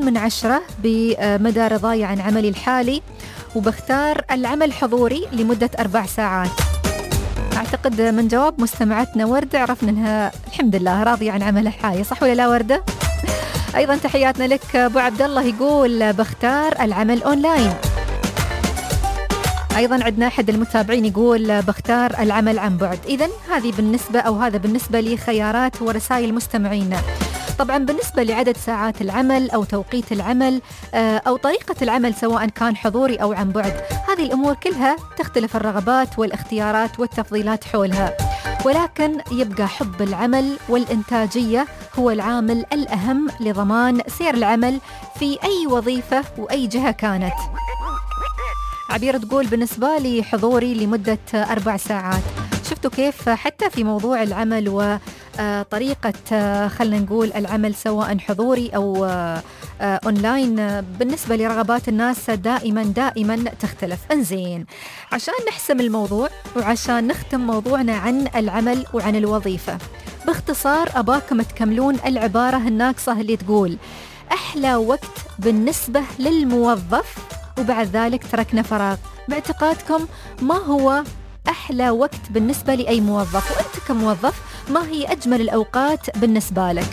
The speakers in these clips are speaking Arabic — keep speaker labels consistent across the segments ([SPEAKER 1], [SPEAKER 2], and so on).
[SPEAKER 1] من 10 بمدى رضاي عن عملي الحالي، وبختار العمل حضوري لمدة 4 ساعات. أعتقد من جواب مستمعتنا وردة عرفنا أنها الحمد لله راضية عن عملها الحالي، صح ولا لا وردة؟ أيضا تحياتنا لك أبو عبد الله، يقول بختار العمل أونلاين. أيضا عندنا أحد المتابعين يقول بختار العمل عن بعد. إذن هذه بالنسبة أو هذا بالنسبة لخيارات ورسائل مستمعينا. طبعا بالنسبة لعدد ساعات العمل أو توقيت العمل أو طريقة العمل سواء كان حضوري أو عن بعد، هذه الأمور كلها تختلف الرغبات والاختيارات والتفضيلات حولها، ولكن يبقى حب العمل والإنتاجية هو العامل الأهم لضمان سير العمل في أي وظيفة وأي جهة كانت. عبير تقول بالنسبة لي حضوري لمدة 4 ساعات. شفتوا كيف حتى في موضوع العمل وطريقة خلنا نقول العمل سواء حضوري أو أونلاين بالنسبة لرغبات الناس دائما تختلف. انزين، عشان نحسم الموضوع وعشان نختم موضوعنا عن العمل وعن الوظيفة باختصار، أباكم تكملون العبارة الناقصة اللي تقول أحلى وقت بالنسبة للموظف وبعد ذلك تركنا فراغ. باعتقادكم ما هو أحلى وقت بالنسبة لأي موظف؟ وأنت كموظف ما هي أجمل الأوقات بالنسبة لك؟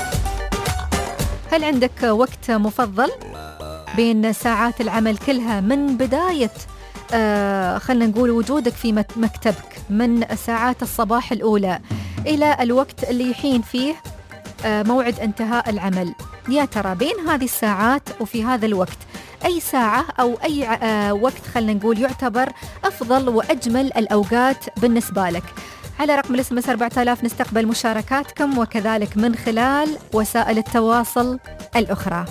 [SPEAKER 1] هل عندك وقت مفضل بين ساعات العمل كلها من بداية خلنا نقول وجودك في مكتبك من ساعات الصباح الأولى إلى الوقت اللي يحين فيه موعد انتهاء العمل؟ يا ترى بين هذه الساعات وفي هذا الوقت أي ساعة أو أي وقت خلنا نقول يعتبر أفضل وأجمل الأوقات بالنسبة لك؟ على رقم الSMS 4000 نستقبل مشاركاتكم وكذلك من خلال وسائل التواصل الأخرى.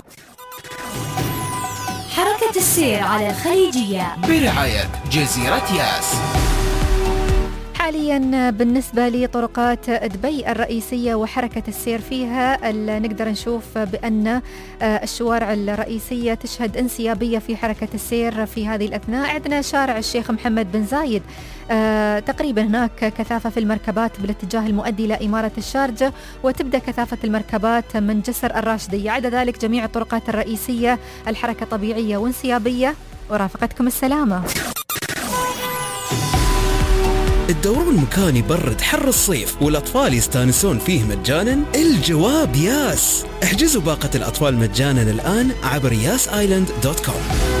[SPEAKER 2] حركة السير على الخليجية برعاية جزيرة ياس.
[SPEAKER 1] حاليا بالنسبة لطرقات دبي الرئيسية وحركة السير فيها نقدر نشوف بأن الشوارع الرئيسية تشهد انسيابية في حركة السير في هذه الأثناء. عندنا شارع الشيخ محمد بن زايد تقريبا هناك كثافة في المركبات بالاتجاه المؤدي إلى إمارة الشارجة، وتبدأ كثافة المركبات من جسر الراشدية. عدا ذلك جميع الطرقات الرئيسية الحركة طبيعية وانسيابية، ورافقتكم السلامة.
[SPEAKER 3] الدورون مكان يبرد حر الصيف والأطفال يستانسون فيه مجانا؟ الجواب ياس. احجزوا باقة الأطفال مجانا الآن عبر yasisland.com.